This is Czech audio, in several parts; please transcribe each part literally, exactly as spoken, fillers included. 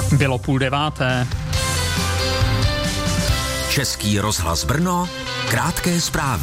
Bylo půl deváté. Český rozhlas Brno, krátké zprávy.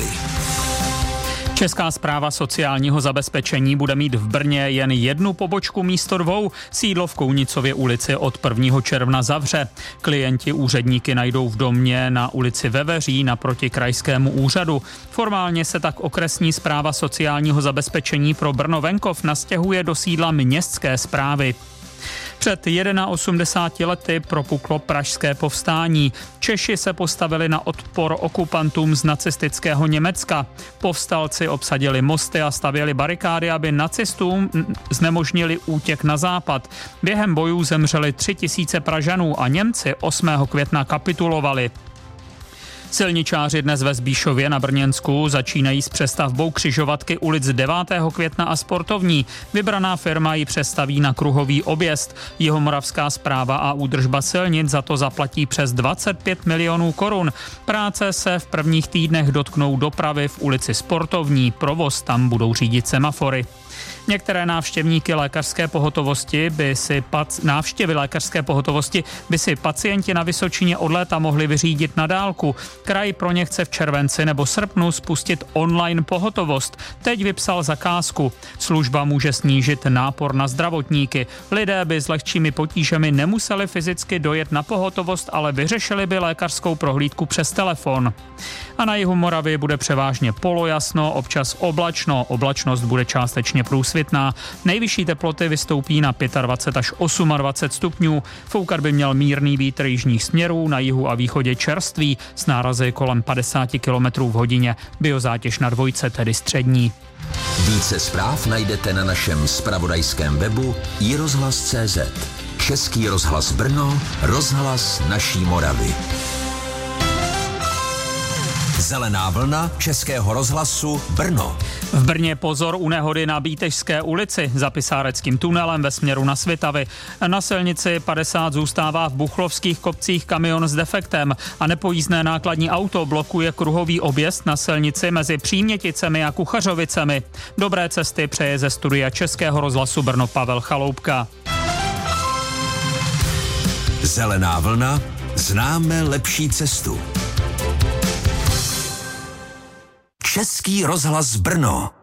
Česká správa sociálního zabezpečení bude mít v Brně jen jednu pobočku místo dvou. Sídlo v Kounicově ulici od prvního června zavře. Klienti úředníky najdou v domě na ulici Veveří naproti krajskému úřadu. Formálně se tak okresní správa sociálního zabezpečení pro Brno-venkov nastěhuje do sídla městské správy. Před osmdesáti jednou lety propuklo pražské povstání. Češi se postavili na odpor okupantům z nacistického Německa. Povstalci obsadili mosty a stavěli barikády, aby nacistům znemožnili útěk na západ. Během bojů zemřeli tři tisíce Pražanů a Němci osmého května kapitulovali. Silničáři dnes ve Zbíšově na Brněnsku začínají s přestavbou křižovatky ulic devátého května a Sportovní. Vybraná firma ji přestaví na kruhový objezd. Jihomoravská správa a údržba silnic za to zaplatí přes dvacet pět milionů korun. Práce se v prvních týdnech dotknou dopravy v ulici Sportovní. Provoz tam budou řídit semafory. Některé návštěvníky lékařské pohotovosti by si pac... návštěvy lékařské pohotovosti by si pacienti na Vysočině od léta mohli vyřídit na dálku. Kraj pro ně chce v červenci nebo srpnu spustit online pohotovost. Teď vypsal zakázku. Služba může snížit nápor na zdravotníky. Lidé by s lehčími potížemi nemuseli fyzicky dojet na pohotovost, ale vyřešili by lékařskou prohlídku přes telefon. A na jihu Moravy bude převážně polojasno, občas oblačno. Oblačnost bude částečně průsvitná. Nejvyšší teploty vystoupí na dvacet pět až dvacet osm stupňů. Foukat by měl mírný vítr jižních směrů, na jihu a východě čerstvý, s nárazy kolem padesát kilometrů v hodině. Biozátěž na dvojce, tedy střední. Více zpráv najdete na našem zpravodajském webu i rozhlas tečka cé zet. Český rozhlas Brno, rozhlas naší Moravy. Zelená vlna Českého rozhlasu Brno. V Brně pozor u nehody na Bítežské ulici za Pisáreckým tunelem ve směru na Svitavy. Na silnici padesát zůstává v Buchlovských kopcích kamion s defektem a nepojízdné nákladní auto blokuje kruhový objezd na silnici mezi Příměticemi a Kuchařovicemi. Dobré cesty přeje ze studia Českého rozhlasu Brno Pavel Chaloupka. Zelená vlna, známe lepší cestu. Český rozhlas Brno.